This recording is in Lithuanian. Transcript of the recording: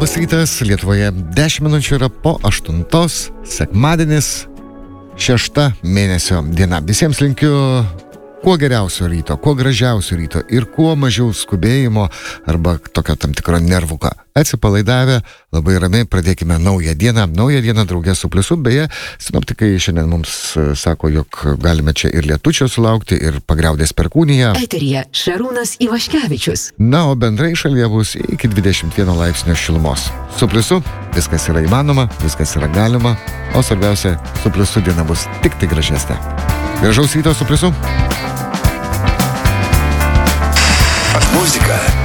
Labas rytas, Lietuvoje 10 minučių yra po 8, sekmadienis, 6 mėnesio diena. Visiems linkiu kuo geriausio ryto, kuo gražiausio ryto ir kuo mažiau skubėjimo arba tokio tam tikro nervuko. Atsipalaidavę, labai ramiai pradėkime naują dieną draugę su Pliusu. Beje, sinoptikai šiandien mums sako, jog galime čia ir lietučio sulaukti, ir pagriaudės perkūniją. Eteryje Šarūnas Ivaškevičius. Na, o bendrai šalyje bus iki 21 laipsnio šilumos. Su Pliusu viskas yra įmanoma, viskas yra galima, o svarbiausia, su Pliusu diena bus tik tai gražesnė. Gražaus ryto su Pliusu. Muzika